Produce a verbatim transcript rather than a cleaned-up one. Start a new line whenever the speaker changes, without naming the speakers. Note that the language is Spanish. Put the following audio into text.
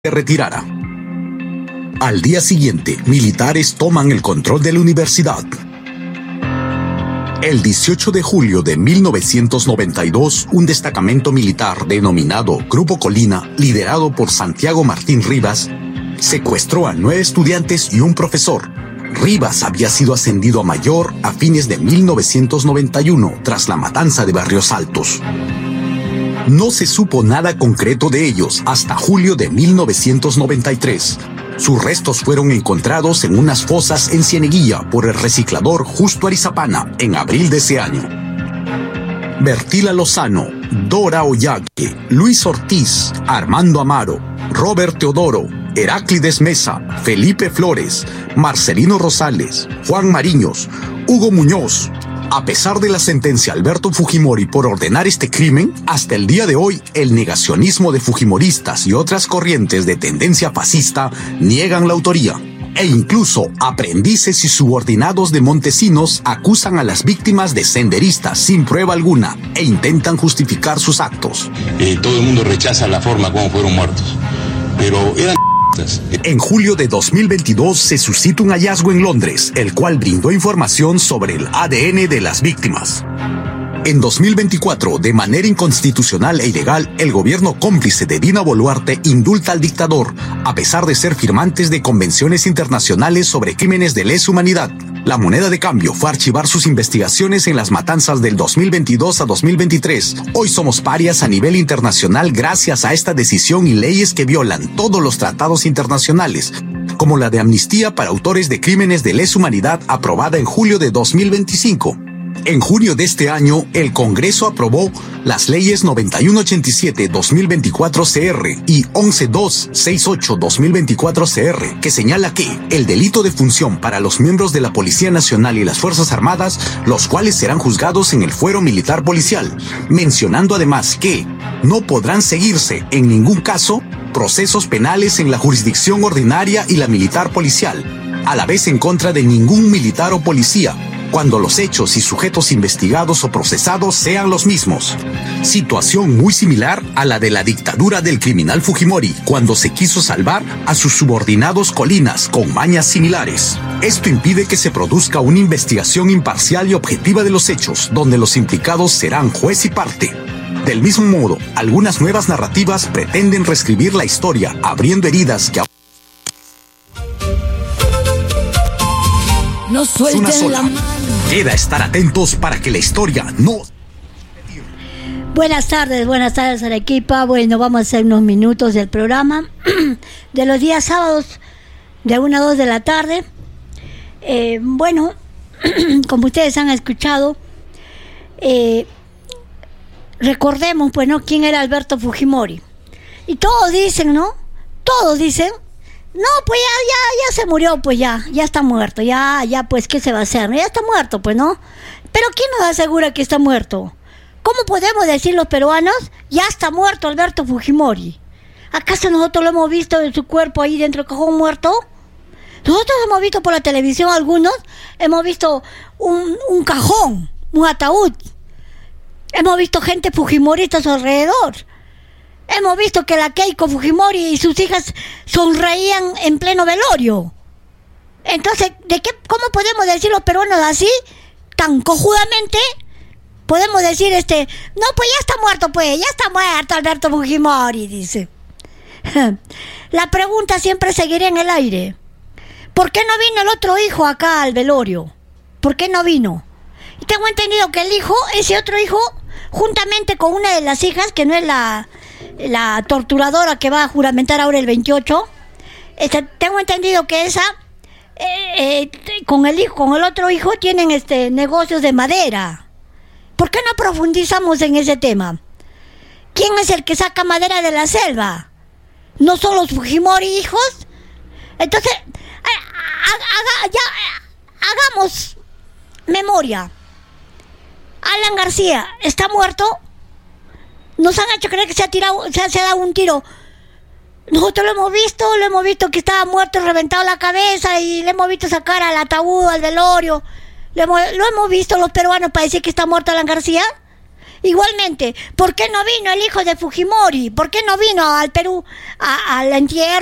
se retirara. Al día siguiente, militares toman el control de la universidad. El dieciocho de julio de mil novecientos noventa y dos, un destacamento militar denominado Grupo Colina, liderado por Santiago Martín Rivas, secuestró a nueve estudiantes y un profesor. Rivas había sido ascendido a mayor a fines de mil novecientos noventa y uno, tras la matanza de Barrios Altos. No se supo nada concreto de ellos hasta julio de mil novecientos noventa y tres. Sus restos fueron encontrados en unas fosas en Cieneguilla por el reciclador Justo Arizapana en abril de ese año. Bertila Lozano, Dora Ollaque, Luis Ortiz, Armando Amaro, Robert Teodoro, Heráclides Mesa, Felipe Flores, Marcelino Rosales, Juan Mariños, Hugo Muñoz. A pesar de la sentencia Alberto Fujimori por ordenar este crimen, hasta el día de hoy, el negacionismo de fujimoristas y otras corrientes de tendencia fascista niegan la autoría. E incluso aprendices y subordinados de Montesinos acusan a las víctimas de senderistas sin prueba alguna e intentan justificar sus actos.
Eh, todo el mundo rechaza la forma como fueron muertos, pero eran...
En julio de dos mil veintidós se suscita un hallazgo en Londres, el cual brindó información sobre el A D N de las víctimas. En dos mil veinticuatro, de manera inconstitucional e ilegal, el gobierno cómplice de Dina Boluarte indulta al dictador, a pesar de ser firmantes de convenciones internacionales sobre crímenes de lesa humanidad. La moneda de cambio fue archivar sus investigaciones en las matanzas del dos mil veintidós a dos mil veintitrés. Hoy somos parias a nivel internacional gracias a esta decisión y leyes que violan todos los tratados internacionales, como la de amnistía para autores de crímenes de lesa humanidad aprobada en julio de dos mil veinticinco. En junio de este año, el Congreso aprobó las leyes noventa y uno ochenta y siete dos mil veinticuatro C R y once dos sesenta y ocho dos mil veinticuatro C R, que señala que el delito de función para los miembros de la Policía Nacional y las Fuerzas Armadas, los cuales serán juzgados en el fuero militar policial, mencionando además que no podrán seguirse en ningún caso procesos penales en la jurisdicción ordinaria y la militar policial, a la vez en contra de ningún militar o policía, cuando los hechos y sujetos investigados o procesados sean los mismos. Situación muy similar a la de la dictadura del criminal Fujimori, cuando se quiso salvar a sus subordinados colinas con mañas similares. Esto impide que se produzca una investigación imparcial y objetiva de los hechos, donde los implicados serán juez y parte. Del mismo modo, algunas nuevas narrativas pretenden reescribir la historia, abriendo heridas que...
No suelten la mano.
Queda estar atentos para que la historia no...
Buenas tardes, buenas tardes Arequipa. Bueno, vamos a hacer unos minutos del programa de los días sábados de una a dos de la tarde. Eh, bueno, como ustedes han escuchado, eh, recordemos, pues, ¿no?, quién era Alberto Fujimori. Y todos dicen, ¿no? Todos dicen... No, pues ya, ya, ya se murió, pues ya, ya está muerto, ya, ya, pues, ¿qué se va a hacer? Ya está muerto, pues, ¿no? Pero ¿quién nos asegura que está muerto? ¿Cómo podemos decir los peruanos, ya está muerto Alberto Fujimori? ¿Acaso nosotros lo hemos visto en su cuerpo ahí dentro del cajón muerto? Nosotros hemos visto por la televisión, algunos, hemos visto un, un cajón, un ataúd. Hemos visto gente fujimorista a su alrededor. Hemos visto que la Keiko Fujimori y sus hijas sonreían en pleno velorio. Entonces, ¿de qué, cómo podemos decir los peruanos así, tan cojudamente? Podemos decir, este, no, pues ya está muerto, pues, ya está muerto Alberto Fujimori, dice. La pregunta siempre seguirá en el aire. ¿Por qué no vino el otro hijo acá al velorio? ¿Por qué no vino? Y tengo entendido que el hijo, ese otro hijo, juntamente con una de las hijas, que no es la... la torturadora que va a juramentar ahora el veintiocho, este, tengo entendido que esa eh, eh, con el hijo, con el otro hijo tienen este negocios de madera. ¿Por qué no profundizamos en ese tema? ¿Quién es el que saca madera de la selva? ¿No son los Fujimori hijos? Entonces haga, ya, hagamos memoria. Alan García está muerto. Nos han hecho creer que se ha tirado, se ha, se ha dado un tiro. Nosotros lo hemos visto, lo hemos visto que estaba muerto, reventado la cabeza, y le hemos visto sacar al ataúd, al velorio. Lo hemos, lo hemos visto los peruanos para decir que está muerto Alan García. Igualmente, ¿por qué no vino el hijo de Fujimori? ¿Por qué no vino al Perú a- al entierro